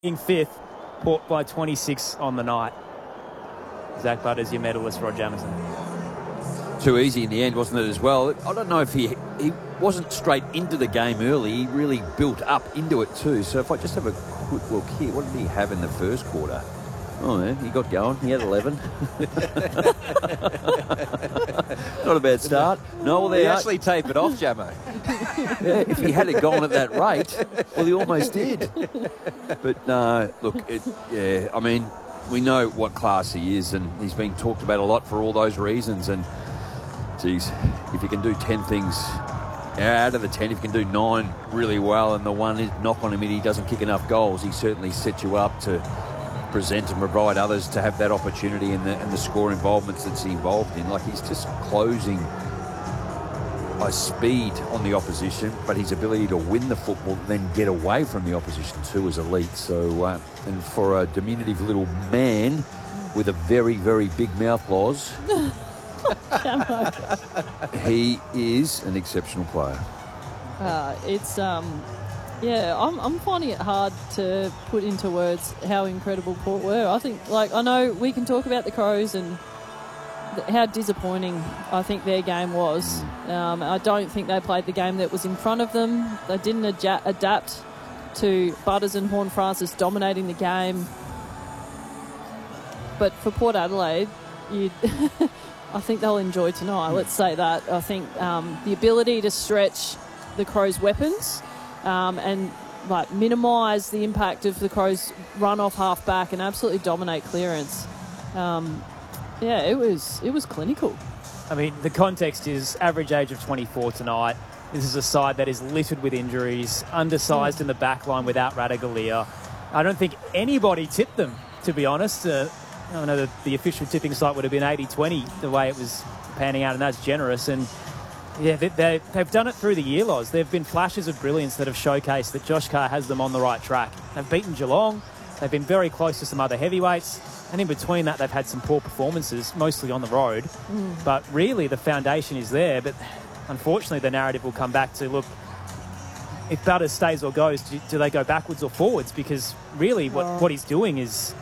In fifth, Port by 26 on the night. Zach Butters, your medalist, Rod Jamison. Too easy in the end, wasn't it, as well? I don't know if he wasn't straight into the game early. He really built up into it too. So if I just have a quick look here, what did he have in the first quarter? Oh, yeah, he got going. He had 11. Not a bad start. No, well, he actually taped it off, Jamo. Yeah, if he had it gone at that rate, well, he almost did. But no, look, I mean, we know what class he is, and he's been talked about a lot for all those reasons. And geez, if you can do 10 things out of the 10, if you can do 9 really well, and the one is knock on him and he doesn't kick enough goals, he certainly sets you up to present and provide others to have that opportunity and the score involvements that's involved in. Like, he's just closing by speed on the opposition, but his ability to win the football, then get away from the opposition too, is elite. So, and for a diminutive little man with a very, very big mouth, Loz, he is an exceptional player. Yeah, I'm finding it hard to put into words how incredible Port were. I think, I know we can talk about the Crows and how disappointing I think their game was. I don't think they played the game that was in front of them. They didn't adapt to Butters and Horne-Francis dominating the game. But for Port Adelaide, I think they'll enjoy tonight. Let's say that. I think the ability to stretch the Crows' weapons and minimise the impact of the Crows' run off half back and absolutely dominate clearance. It was clinical. I mean, the context is average age of 24 tonight. This is a side that is littered with injuries, undersized in the back line without Ratugolea. I don't think anybody tipped them, to be honest. I know that the official tipping site would have been 80-20 the way it was panning out, and that's generous. And yeah, they've done it through the year, Loz. There have been flashes of brilliance that have showcased that Josh Carr has them on the right track. They've beaten Geelong. They've been very close to some other heavyweights. And in between that, they've had some poor performances, mostly on the road. But really, the foundation is there. But unfortunately, the narrative will come back to, look, if Butters stays or goes, do they go backwards or forwards? Because really what he's doing is,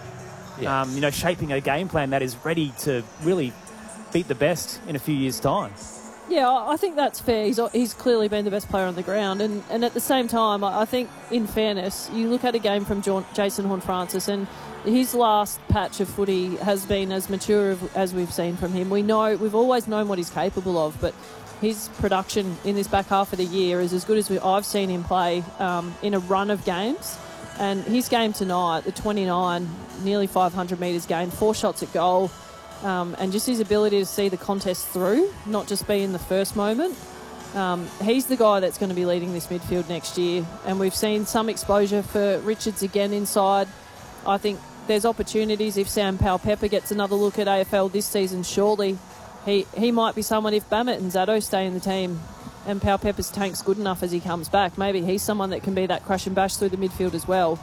shaping a game plan that is ready to really beat the best in a few years' time. Yeah, I think that's fair. He's clearly been the best player on the ground. And at the same time, I think, in fairness, you look at a game from Jason Horne-Francis, and his last patch of footy has been as mature as we've seen from him. We've always known what he's capable of, but his production in this back half of the year is as good as I've seen him play in a run of games. And his game tonight, the 29, nearly 500 metres gained, 4 shots at goal, and just his ability to see the contest through, not just be in the first moment. He's the guy that's going to be leading this midfield next year. And we've seen some exposure for Richards again inside. I think there's opportunities if Sam Powell-Pepper gets another look at AFL this season. Surely he might be someone, if Bammett and Zaddo stay in the team and Powell-Pepper's tank's good enough as he comes back, maybe he's someone that can be that crash and bash through the midfield as well.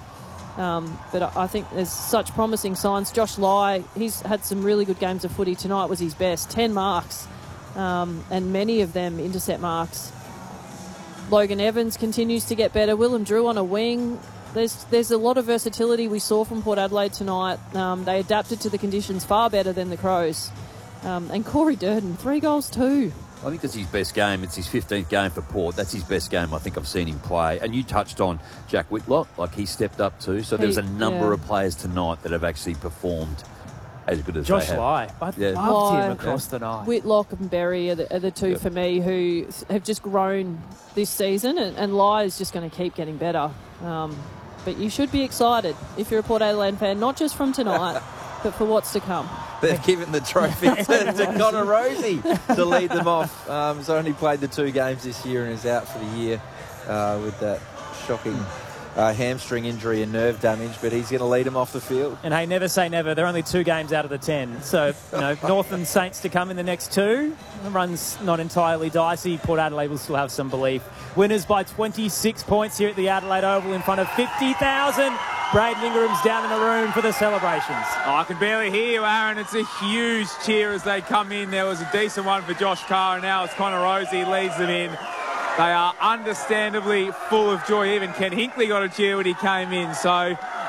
But I think there's such promising signs. Josh Lai, he's had some really good games of footy. Tonight was his best. 10 marks, and many of them intercept marks. Logan Evans continues to get better. Willem Drew on a wing. There's a lot of versatility we saw from Port Adelaide tonight. They adapted to the conditions far better than the Crows. And Corey Durden, 3 goals too. I think that's his best game. It's his 15th game for Port. That's his best game I think I've seen him play. And you touched on Jack Whitlock, like he stepped up too. So there's a number of players tonight that have actually performed as good as Josh they have. Lai. I loved him across the night. Whitlock and Berry are the two for me who have just grown this season, and Lai is just going to keep getting better. But you should be excited if you're a Port Adelaide fan, not just from tonight, but for what's to come. They've given the trophy to Connor Rozee to lead them off. He's only played the 2 games this year and is out for the year with that shocking hamstring injury and nerve damage, but he's going to lead them off the field. And hey, never say never. They're only 2 games out of the 10. So, North and Saints to come in the next 2. The run's not entirely dicey. Port Adelaide will still have some belief. Winners by 26 points here at the Adelaide Oval in front of 50,000. Braden Ingram's down in the room for the celebrations. I can barely hear you, Aaron. It's a huge cheer as they come in. There was a decent one for Josh Carr, and now it's Connor Rozee leads them in. They are understandably full of joy. Even Ken Hinkley got a cheer when he came in. So